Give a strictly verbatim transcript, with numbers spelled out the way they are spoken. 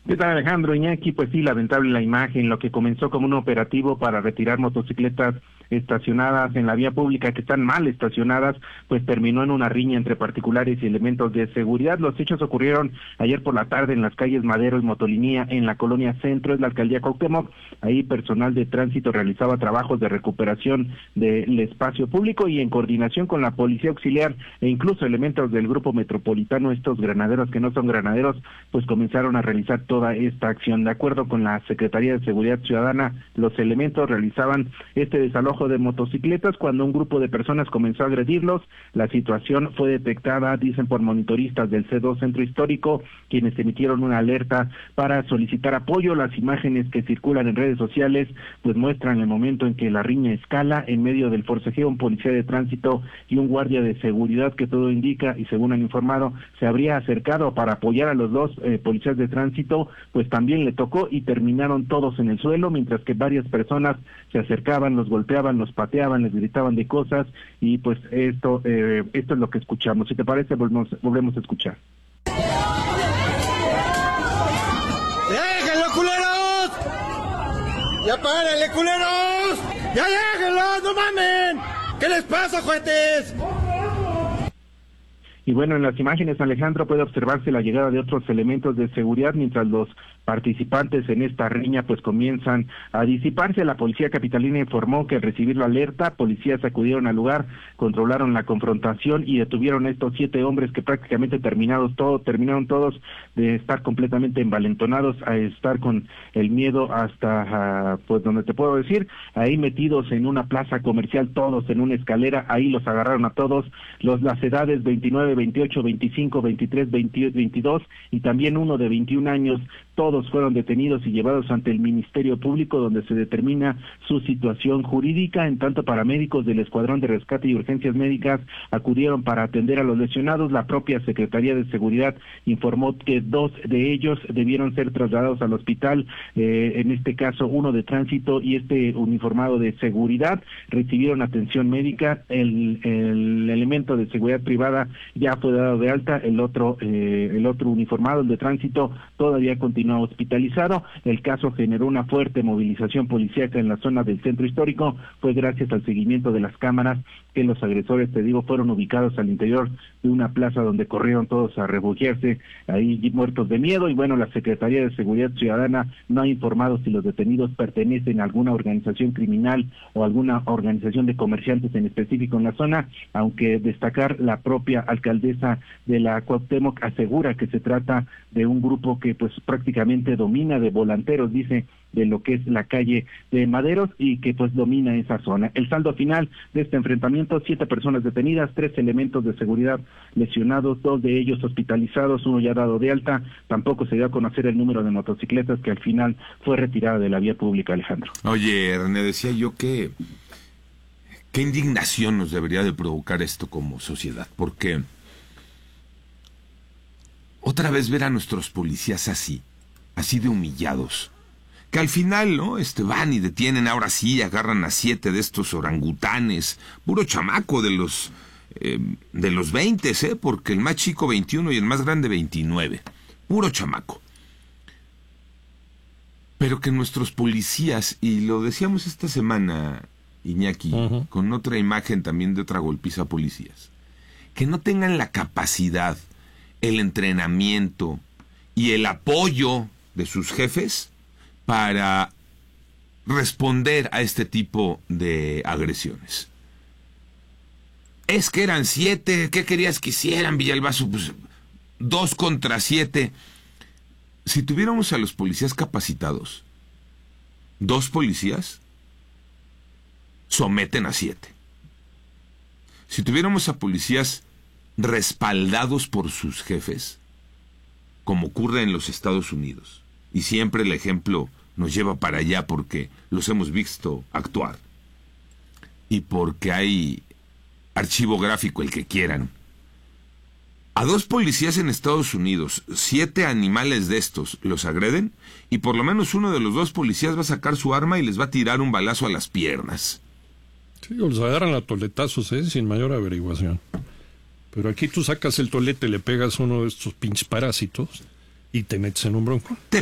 ¿Qué tal, Alejandro? Iñaki, pues sí, lamentable la imagen, lo que comenzó como un operativo para retirar motocicletas estacionadas en la vía pública que están mal estacionadas, pues terminó en una riña entre particulares y elementos de seguridad. Los hechos ocurrieron ayer por la tarde en las calles Madero y Motolinía, en la colonia Centro, es la alcaldía Cuauhtémoc. Ahí personal de tránsito realizaba trabajos de recuperación del espacio público y en coordinación con la policía auxiliar e incluso elementos del grupo metropolitano, estos granaderos que no son granaderos, pues comenzaron a realizar toda esta acción. De acuerdo con la Secretaría de Seguridad Ciudadana, los elementos realizaban este desalojo de motocicletas cuando un grupo de personas comenzó a agredirlos. La situación fue detectada, dicen, por monitoristas del C dos Centro Histórico, quienes emitieron una alerta para solicitar apoyo. Las imágenes que circulan en redes sociales pues muestran el momento en que la riña escala en medio del forcejeo. Un policía de tránsito y un guardia de seguridad, que todo indica, y según han informado, se habría acercado para apoyar a los dos eh, policías de tránsito, pues también le tocó y terminaron todos en el suelo, mientras que varias personas se acercaban, los golpeaban, los pateaban, les gritaban de cosas, y pues esto eh, esto es lo que escuchamos. Si te parece, volvemos, volvemos a escuchar. ¡Déjenlo, culeros! ¡Ya párenle, culeros! ¡Ya déjenlo! ¡No mamen! ¿Qué les pasa, juguetes? Y bueno, en las imágenes, Alejandro, puede observarse la llegada de otros elementos de seguridad mientras los participantes en esta riña pues comienzan a disiparse. La policía capitalina informó que al recibir la alerta, policías acudieron al lugar, controlaron la confrontación y detuvieron a estos siete hombres que prácticamente terminados todo, terminaron todos de estar completamente envalentonados, a estar con el miedo hasta, uh, pues donde te puedo decir, ahí metidos en una plaza comercial, todos en una escalera. Ahí los agarraron a todos, los las edades veintinueve, veintiocho, veinticinco, veintitrés, veinte, veintidós y también uno de veintiún años. Todos fueron detenidos y llevados ante el Ministerio Público, donde se determina su situación jurídica. En tanto, paramédicos del Escuadrón de Rescate y Urgencias Médicas acudieron para atender a los lesionados. La propia Secretaría de Seguridad informó que dos de ellos debieron ser trasladados al hospital, eh, en este caso uno de tránsito y este uniformado de seguridad, recibieron atención médica. El, el elemento de seguridad privada ya fue dado de alta, el otro, eh, el otro uniformado, el de tránsito, todavía continúa hospitalizado. El caso generó una fuerte movilización policíaca en la zona del Centro Histórico, pues gracias al seguimiento de las cámaras que los agresores, te digo, fueron ubicados al interior de una plaza donde corrieron todos a refugiarse, ahí muertos de miedo. Y bueno, la Secretaría de Seguridad Ciudadana no ha informado si los detenidos pertenecen a alguna organización criminal o alguna organización de comerciantes en específico en la zona, aunque destacar, la propia alcaldesa de la Cuauhtémoc asegura que se trata de un grupo que pues prácticamente domina, de volanteros, dice, de lo que es la calle de Maderos, y que pues domina esa zona. El saldo final de este enfrentamiento: siete personas detenidas, tres elementos de seguridad lesionados, dos de ellos hospitalizados, uno ya dado de alta. Tampoco se dio a conocer el número de motocicletas que al final fue retirada de la vía pública, Alejandro. Oye, René, decía yo que qué indignación nos debería de provocar esto como sociedad, porque otra vez ver a nuestros policías así, así de humillados, que al final, ¿no? Este, van y detienen, ahora sí, agarran a siete de estos orangutanes, puro chamaco de los, eh, de los veinte, ¿eh? Porque el más chico veintiuno y el más grande veintinueve, puro chamaco. Pero que nuestros policías, y lo decíamos esta semana, Iñaki, uh-huh. con otra imagen también de otra golpiza a policías, que no tengan la capacidad, el entrenamiento y el apoyo de sus jefes para responder a este tipo de agresiones. Es que eran siete, ¿qué querías que hicieran, Villalbazo? Pues dos contra siete. Si tuviéramos a los policías capacitados, dos policías someten a siete. Si tuviéramos a policías respaldados por sus jefes, como ocurre en los Estados Unidos, y siempre el ejemplo nos lleva para allá porque los hemos visto actuar, y porque hay archivo gráfico, el que quieran. A dos policías en Estados Unidos, siete animales de estos los agreden, y por lo menos uno de los dos policías va a sacar su arma y les va a tirar un balazo a las piernas. Sí, o los agarran a toletazos, ¿eh? Sin mayor averiguación. Pero aquí tú sacas el tolete, le pegas uno de estos pinches parásitos y te metes en un bronco.